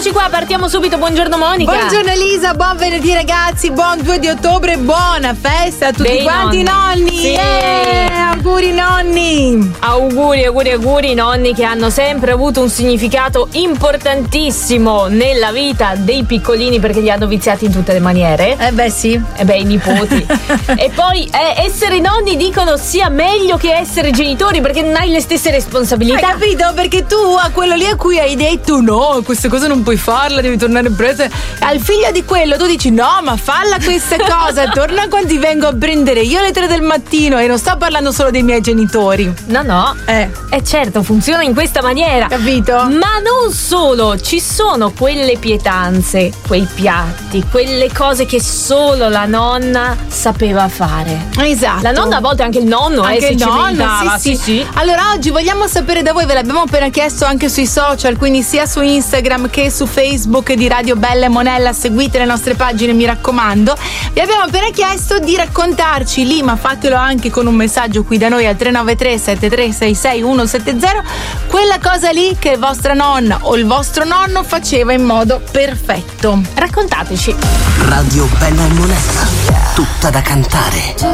Eccoci qua, partiamo subito. Buongiorno Monica. Buongiorno Elisa, buon venerdì ragazzi, buon 2 di ottobre, buona festa a tutti dei quanti nonni. Sì. Auguri nonni. Auguri nonni, che hanno sempre avuto un significato importantissimo nella vita dei piccolini, perché li hanno viziati in tutte le maniere. Sì. I nipoti. E poi essere nonni, dicono, sia meglio che essere genitori, perché non hai le stesse responsabilità. Hai capito? Perché tu a quello lì a cui hai detto no, questa cosa non puoi farla, devi tornare preso, al figlio di quello tu dici no, ma falla questa cosa, torna quando ti vengo a prendere io alle 3 del mattino, e non sto parlando solo dei miei genitori. No. Certo, funziona in questa maniera. Capito? Ma non solo, ci sono quelle pietanze, quei piatti, quelle cose che solo la nonna sapeva fare. Esatto. La nonna, a volte anche il nonno, anche si il nonno, cimentava. sì. Allora oggi vogliamo sapere da voi, ve l'abbiamo appena chiesto anche sui social, quindi sia su Instagram che su Facebook di Radio Bella e Monella, seguite le nostre pagine, mi raccomando. Vi abbiamo appena chiesto di raccontarci lì, ma fatelo anche con un messaggio qui da noi al 393 7366 170, quella cosa lì che vostra nonna o il vostro nonno faceva in modo perfetto. Raccontateci. Radio Bella e Monella, tutta da cantare.